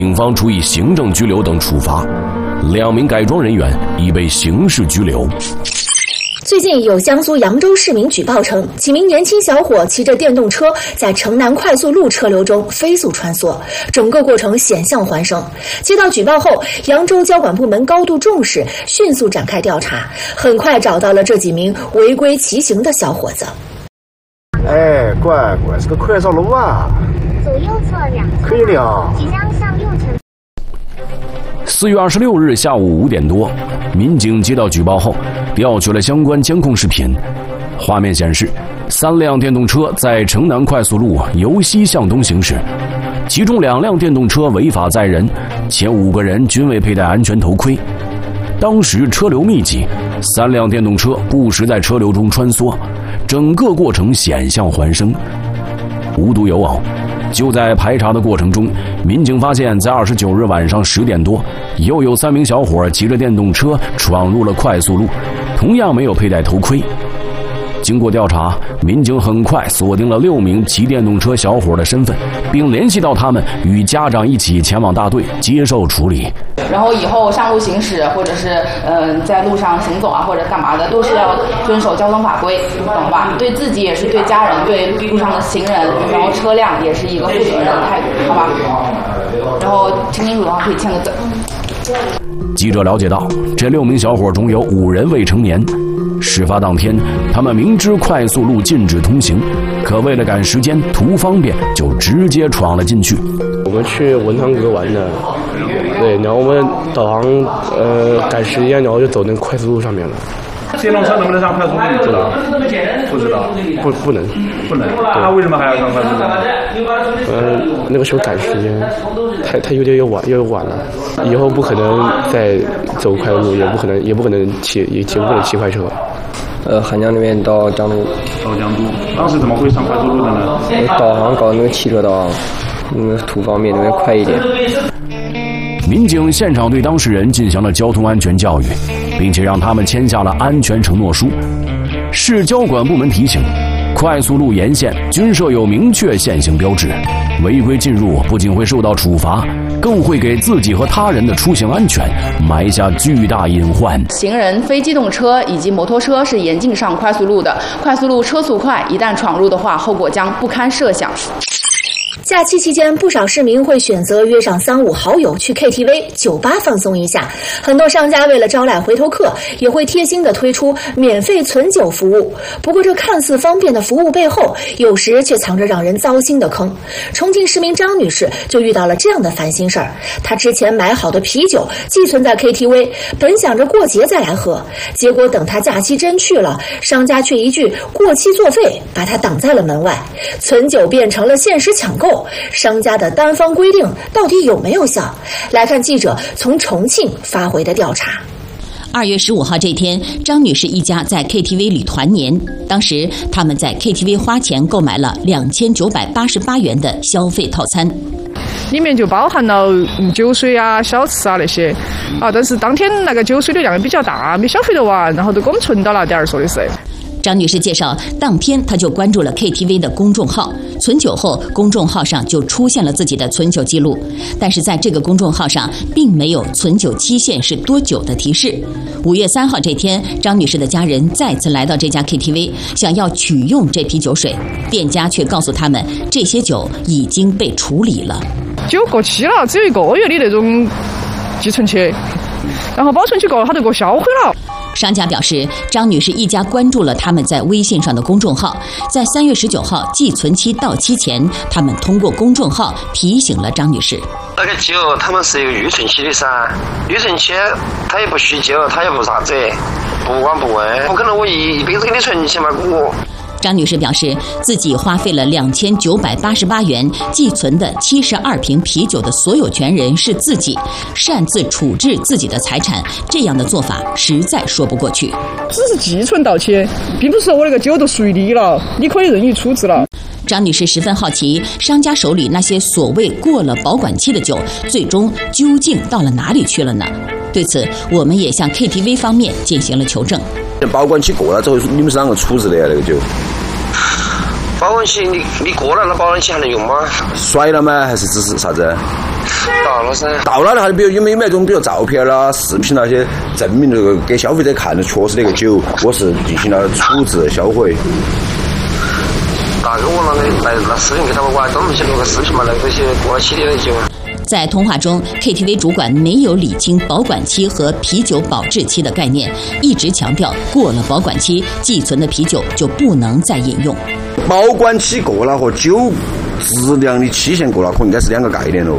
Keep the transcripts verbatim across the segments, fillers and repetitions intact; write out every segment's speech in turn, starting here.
警方处以行政拘留等处罚，两名改装人员已被刑事拘留。 最近有江苏扬州市民举报称，几名年轻小伙骑着电动车在城南快速路车流中飞速穿梭，整个过程险象环生。接到举报后，扬州交管部门高度重视，迅速展开调查，很快找到了这几名违规骑行的小伙子。 哎，乖乖，这个快上路啊！ 左右侧两可以了。 即将向右前。 四月二十六日下午五点多，民警接到举报后，调取了相关监控视频。画面显示，三辆电动车在城南快速路由西向东行驶，其中两辆电动车违法载人，前五个人均未佩戴安全头盔。当时车流密集，三辆电动车不时在车流中穿梭，整个过程险象环生。无独有偶，就在排查的过程中，民警发现，在二十九日晚上十点多，又有三名小伙骑着电动车闯入了快速路，同样没有佩戴头盔。经过调查，民警很快锁定了六名骑电动车小伙的身份，并联系到他们与家长一起前往大队接受处理。 然后以后上路行驶，或者是嗯、呃、在路上行走啊，或者干嘛的，都是要遵守交通法规，懂吧？对自己也是对家人，对路上的行人，然后车辆也是一个负责任的态度，好吧？然后听清楚的话可以签个字。 记者了解到，这六名小伙中有五人未成年。事发当天，他们明知快速路禁止通行，可为了赶时间图方便，就直接闯了进去。 我们去文昌阁玩的，对，然后我们导航呃赶时间，然后就走那个快速路上面了。 电动车能不能上快速路？不知道，不知道， 不不能， 不能。那为什么还要上快速路？ 呃，那个时候赶时间，太太有点又晚又晚了，以后不可能再走快路，也不可能也不可能骑也也不可能骑快车。 呃，汉江那边到江都。 到江都，当时怎么会上快速路的呢？ 导航搞那个汽车导航，那个图方便，那边快一点。 民警现场对当事人进行了交通安全教育，并且让他们签下了安全承诺书。市交管部门提醒，快速路沿线均设有明确限行标志，违规进入不仅会受到处罚，更会给自己和他人的出行安全埋下巨大隐患。 行人、非机动车以及摩托车是严禁上快速路的，快速路车速快，一旦闯入的话，后果将不堪设想。 假期期间，不少市民会选择约上三五好友去 K T V、酒吧放松一下。很多商家为了招揽回头客，也会贴心地推出免费存酒服务。不过，这看似方便的服务背后，有时却藏着让人糟心的坑。重庆市民张女士就遇到了这样的烦心事儿。她之前买好的啤酒寄存在 K T V， 本想着过节再来喝，结果等她假期真去了，商家却一句过期作废，把她挡在了门外。存酒变成了限时抢购。商家的单方规定到底有没有效？来看记者从重庆发回的调查。 二月十五号这天，张女士一家在 K T V 里团年。当时他们在 K T V 花钱购买了两千九百八十八元的消费套餐， 里面就包含了酒水啊、小吃啊那些啊。但是当天那个酒水的量比较大，没消费得完，然后都给我们存到了点儿，说的是。 张女士介绍，当天她就关注了 K T V 的公众号，存酒后公众号上就出现了自己的存酒记录，但是在这个公众号上并没有存酒期限是多久的提示。五月三号这天，张女士的家人再次来到这家 K T V， 想要取用这批酒水，店家却告诉他们这些酒已经被处理了， 酒过期了，只有一个月的那种寄存期，然后保存期过了，它就给我销毁了。 商家表示，张女士一家关注了他们在微信上的公众号，在三月十九号寄存期到期前，他们通过公众号提醒了张女士。 那个酒他们是有预存期的噻，预存期他也不许酒，他也不啥子，不管不问，不可能我一一辈子给你存进去嘛我。 张女士表示，自己花费了两千九百八十八元寄存的七十二瓶啤酒的所有权人是自己，擅自处置自己的财产，这样的做法实在说不过去。 只是寄存到期，并不是说我那个酒都属于你了，你可以任意处置了。 张女士十分好奇，商家手里那些所谓过了保管期的酒，最终究竟到了哪里去了呢？对此，我们也向 K T V 方面进行了求证。 保管期过了之后，你们是啷个处置的呀？那个酒？ 保管期你你过了，那保管期还能用吗？ 甩了吗？还是只是啥子？ 到了噻。 到了的话，比如有没有没有这种，比如照片啦、视频那些证明这个给消费者看的，确实这个酒我是进行了处置销毁。 大哥，我那个来拿视频给他们玩，专门去录个视频嘛，那个些过期的酒。 在通话中 ，K T V 主管没有理清保管期和啤酒保质期的概念，一直强调过了保管期，寄存的啤酒就不能再饮用。 保管期过了和酒质量的期限过了，可能应该是两个概念喽。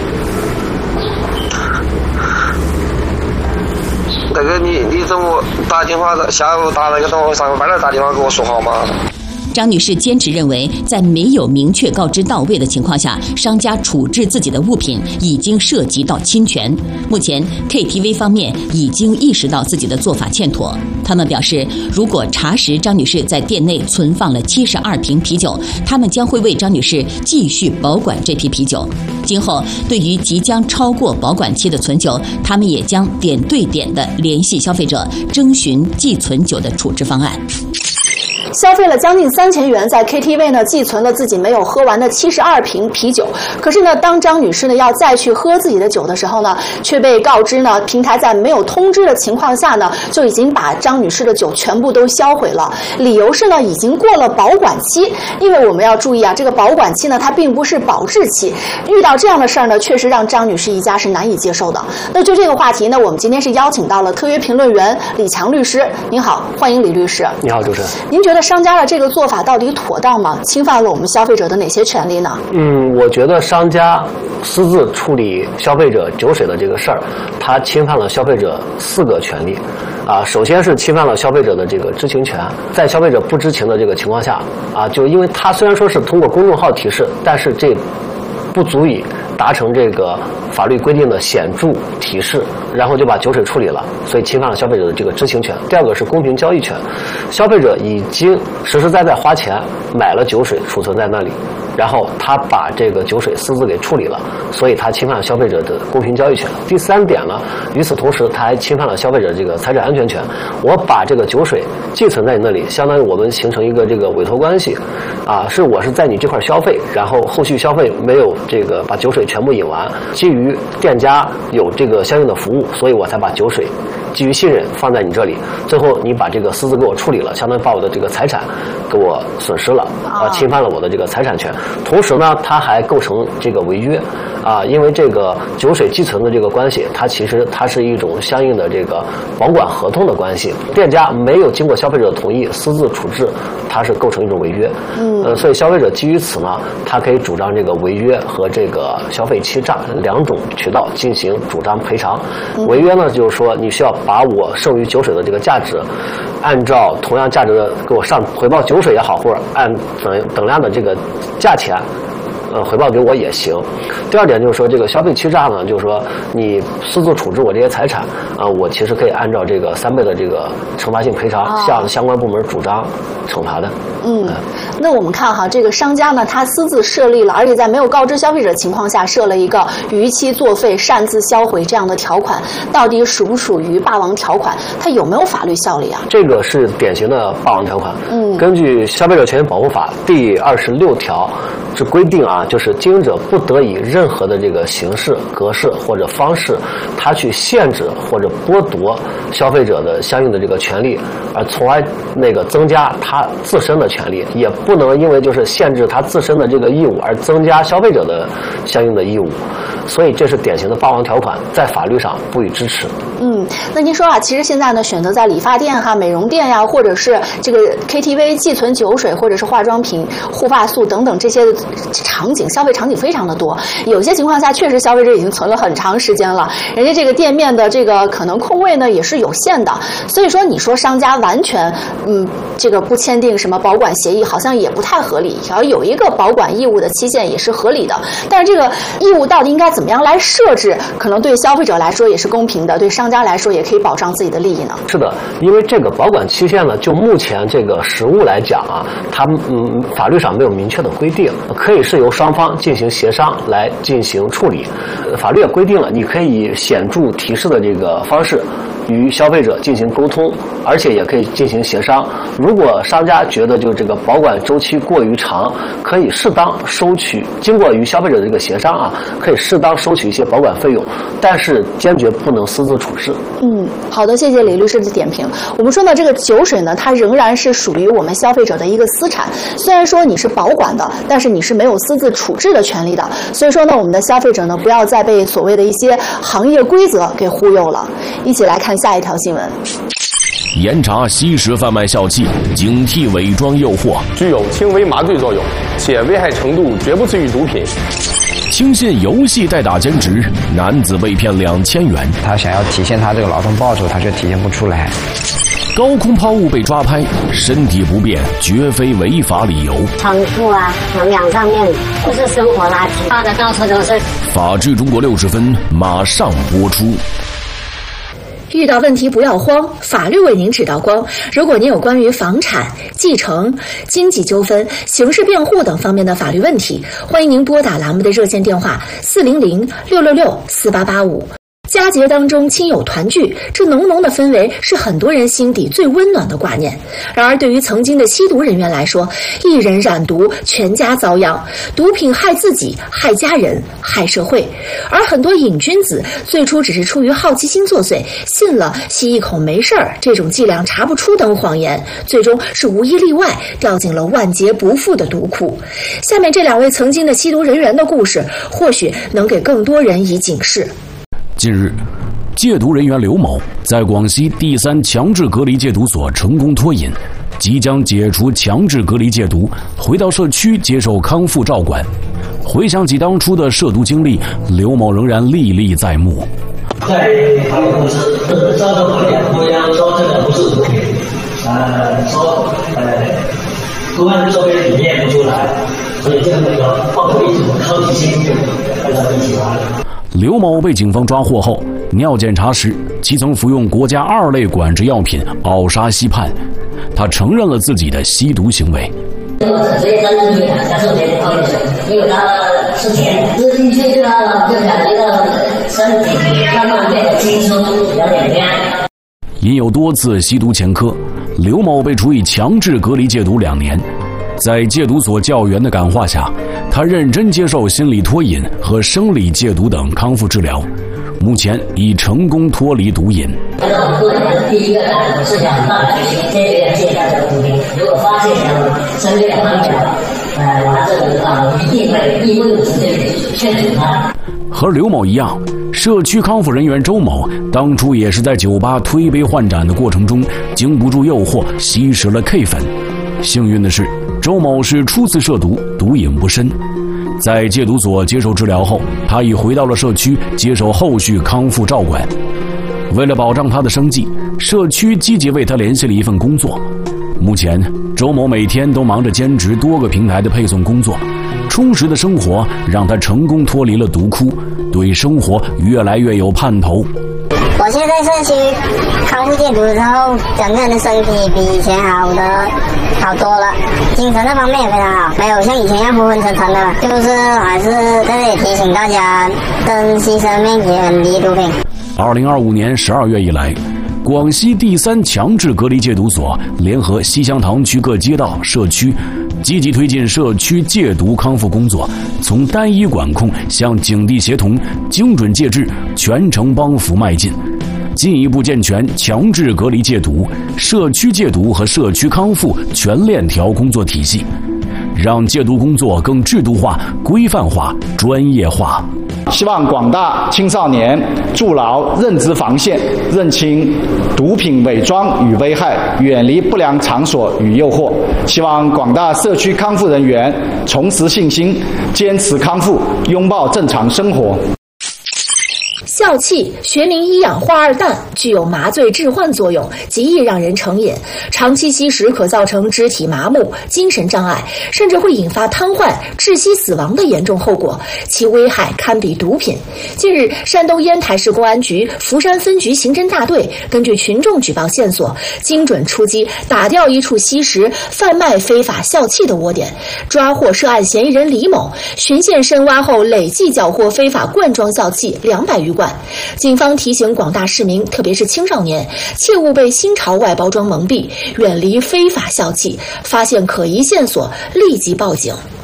那个你你怎么打电话？下午打那个等我上班了打电话跟我说好吗？ 张女士坚持认为，在没有明确告知到位的情况下，商家处置自己的物品已经涉及到侵权。目前 K T V 方面已经意识到自己的做法欠妥，他们表示，如果查实张女士在店内存放了七十二瓶啤酒，他们将会为张女士继续保管这批啤酒。今后对于即将超过保管期的存酒，他们也将点对点地联系消费者，征询寄存酒的处置方案。 消费了将近三千元，在 K T V 呢寄存了自己没有喝完的七十二瓶啤酒。可是呢，当张女士呢要再去喝自己的酒的时候呢，却被告知呢，平台在没有通知的情况下呢，就已经把张女士的酒全部都销毁了。理由是呢，已经过了保管期。因为我们要注意啊，这个保管期呢，它并不是保质期。遇到这样的事儿呢，确实让张女士一家是难以接受的。那就这个话题呢，我们今天是邀请到了特约评论员李强律师。您好，欢迎李律师。 你好，主持人。 您觉得商家的这个做法到底妥当吗？侵犯了我们消费者的哪些权利呢？ 嗯，我觉得商家私自处理消费者酒水的这个事儿，它侵犯了消费者四个权利。啊，首先是侵犯了消费者的这个知情权，在消费者不知情的这个情况下，啊，就因为他虽然说是通过公众号提示，但是这不足以达成这个法律规定的显著提示，然后就把酒水处理了，所以侵犯了消费者的这个知情权。第二个是公平交易权，消费者已经实实在在花钱买了酒水储存在那里，然后他把这个酒水私自给处理了，所以他侵犯了消费者的公平交易权。第三点呢，与此同时他还侵犯了消费者这个财产安全权。我把这个酒水寄存在你那里，相当于我们形成一个这个委托关系，啊，是我是在你这块消费，然后后续消费没有这个把酒水全部饮完，基于店家有这个相应的服务，所以我才把酒水基于信任放在你这里，最后你把这个私自给我处理了，相当于把我的这个财产给我损失了，啊，侵犯了我的这个财产权。同时呢，它还构成这个违约，啊，因为这个酒水寄存的这个关系，它其实它是一种相应的这个保管合同的关系，店家没有经过消费者的同意私自处置，它是构成一种违约。嗯，呃，所以消费者基于此呢，他可以主张这个违约和这个消费欺诈两种渠道进行主张赔偿。违约呢，就是说你需要把我剩余酒水的这个价值，按照同样价值的给我上回报酒水也好，或者按等等量的这个价钱，呃，回报给我也行。第二点就是说，这个消费欺诈呢，就是说你私自处置我这些财产，啊、呃，我其实可以按照这个三倍的这个惩罚性赔偿，哦、向相关部门主张惩罚的。 嗯，那我们看哈，这个商家呢，他私自设立了，而且在没有告知消费者的情况下设了一个逾期作废、擅自销毁这样的条款，到底属不属于霸王条款？它有没有法律效力啊？ 这个是典型的霸王条款。嗯，根据《消费者权益保护法》第二十六条是规定啊，就是经营者不得以任何的这个形式、格式或者方式，他去限制或者剥夺消费者的相应的这个权利，而从而那个增加他自身的权利，也不能因为就是限制他自身的这个义务而增加消费者的相应的义务，所以这是典型的霸王条款，在法律上不予支持。 嗯，那您说啊，其实现在呢，选择在理发店哈、美容店呀，或者是这个 K T V 寄存酒水，或者是化妆品、护发素等等这些场景，消费场景非常的多。有些情况下，确实消费者已经存了很长时间了，人家这个店面的这个可能空位呢也是有限的。所以说，你说商家完全嗯这个不签订什么保管协议，好像也不太合理。要有一个保管义务的期限也是合理的，但是这个义务到底应该怎么样来设置，可能对消费者来说也是公平的，对商家来说也可以保障自己的利益呢？ 是的，因为这个保管期限呢，就目前这个实务来讲啊，它嗯法律上没有明确的规定，可以是由双方进行协商来进行处理。法律也规定了，你可以以显著提示的这个方式与消费者进行沟通，而且也可以进行协商。如果商家觉得就这个保管周期过于长，可以适当收取，经过与消费者的这个协商啊，可以适当收取一些保管费用，但是坚决不能私自处置。 嗯，好的，谢谢李律师的点评。我们说呢，这个酒水呢，它仍然是属于我们消费者的一个私产，虽然说你是保管的，但是你是没有私自处置的权利的。所以说呢，我们的消费者呢，不要再被所谓的一些行业规则给忽悠了。一起来看下一条新闻。 严查吸食贩卖笑气，警惕伪装诱惑， 具有轻微麻醉作用，且危害程度绝不次于毒品。 轻信游戏代打兼职，男子被骗两千元。 他想要体现他这个劳动报酬，他却体现不出来。 高空抛物被抓拍，身体不便绝非违法理由。 重复啊，营养上面不是生活垃圾，放的到处都是。 法治中国六十分马上播出。 遇到问题不要慌，法律为您指导光。如果您有关于房产、继承、经济纠纷、刑事辩护等方面的法律问题，欢迎您拨打栏目的热线电话四零零六六六四八八五。佳节当中亲友团聚，这浓浓的氛围是很多人心底最温暖的挂念。然而对于曾经的吸毒人员来说，一人染毒，全家遭殃，毒品害自己，害家人，害社会。而很多瘾君子最初只是出于好奇心作祟，信了吸一口没事儿这种剂量查不出等谎言，最终是无一例外掉进了万劫不复的毒窟。下面这两位曾经的吸毒人员的故事，或许能给更多人以警示。 近日，戒毒人员刘某在广西第三强制隔离戒毒所成功脱瘾，即将解除强制隔离戒毒，回到社区接受康复照管。回想起当初的涉毒经历，刘某仍然历历在目。 在他们公司招的行业不一样，说这个不是毒品，呃，说呃，公安这边里面不出来，所以这个那个抱着一种好奇心就跟他们一起玩。 刘某被警方抓获后，尿检查时，其曾服用国家二类管制药品奥沙西泮。他承认了自己的吸毒行为。 我直接钻进去，但是我没放进去，因为他吃甜，吃进去就就感觉到身体慢慢变得轻松，有点干。 因有多次吸毒前科，刘某被处以强制隔离戒毒两年。在戒毒所教员的感化下，他认真接受心理脱瘾和生理戒毒等康复治疗，目前已成功脱离毒瘾。 那我个人的第一个感受是想办法去这个戒掉这个毒品，如果发现有身边的朋友，呃，拿这个的话，一定会义不容辞地劝阻他。 和刘某一样，社区康复人员周某当初也是在酒吧推杯换盏的过程中，经不住诱惑吸食了 K 粉。幸运的是，周某是初次涉毒，毒瘾不深。在戒毒所接受治疗后，他已回到了社区接受后续康复照管。为了保障他的生计，社区积极为他联系了一份工作。目前，周某每天都忙着兼职多个平台的配送工作，充实的生活让他成功脱离了毒窟，对生活越来越有盼头。 我现在社区康复戒毒之后，整个人的身体比以前好的好多了，精神那方面也非常好，没有像以前一样昏昏沉沉的。就是还是在这里提醒大家，珍惜生命，远离毒品。 二零二五年十二月以来，广西第三强制隔离戒毒所联合西乡塘区各街道、社区，积极推进社区戒毒康复工作，从单一管控向警地协同、精准戒治、全程帮扶迈进，进一步健全强制隔离戒毒、社区戒毒和社区康复全链条工作体系，让戒毒工作更制度化、规范化、专业化。 希望广大青少年筑牢认知防线，认清毒品伪装与危害，远离不良场所与诱惑。希望广大社区康复人员重拾信心，坚持康复，拥抱正常生活。 笑气学名一氧化二氮，具有麻醉致幻作用，极易让人成瘾。长期吸食可造成肢体麻木、精神障碍，甚至会引发瘫痪、窒息死亡的严重后果，其危害堪比毒品。近日，山东烟台市公安局福山分局刑侦大队根据群众举报线索，精准出击，打掉一处吸食、贩卖非法笑气的窝点，抓获涉案嫌疑人李某。循线深挖后，累计缴获非法罐装笑气两百余罐。 乱。警方提醒广大市民，特别是青少年，切勿被新潮外包装蒙蔽，远离非法校企，发现可疑线索立即报警。